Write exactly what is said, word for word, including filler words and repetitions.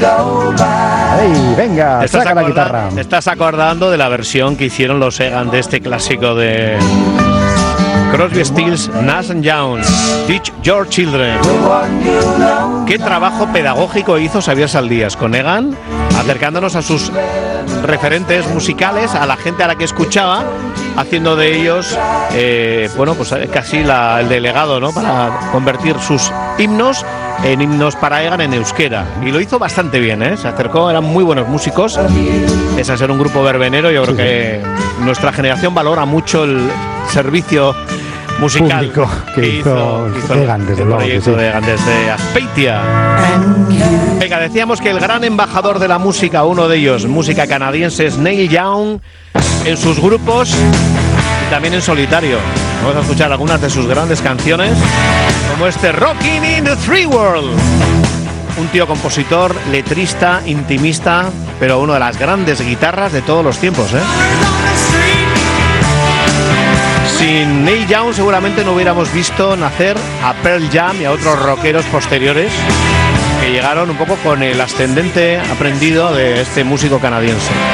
¡Ey, venga! Saca la guitarra. Te estás acordando de la versión que hicieron los Egan de este clásico de Crosby, Stills, Nash and Young, Teach Your Children. Qué trabajo pedagógico hizo Xavier Saldías con Egan, acercándonos a sus referentes musicales, a la gente a la que escuchaba, haciendo de ellos, eh, bueno, pues casi la, el delegado, ¿no?, para convertir sus himnos en himnos para Egan en euskera. Y lo hizo bastante bien, ¿eh? Se acercó, eran muy buenos músicos. Pese a ser un grupo verbenero, yo creo que nuestra generación valora mucho el servicio musical público que, que hizo, hizo Egan, desde el luego, proyecto sí. de Egan desde Azpeitia. Venga, decíamos que el gran embajador de la música, uno de ellos, música canadiense, es Neil Young, en sus grupos y también en solitario. Vamos a escuchar algunas de sus grandes canciones, como este Rockin' in the Free World. Un tío compositor, letrista, intimista, pero una de las grandes guitarras de todos los tiempos, ¿eh? Sin Neil Young seguramente no hubiéramos visto nacer a Pearl Jam y a otros rockeros posteriores que llegaron un poco con el ascendente aprendido de este músico canadiense.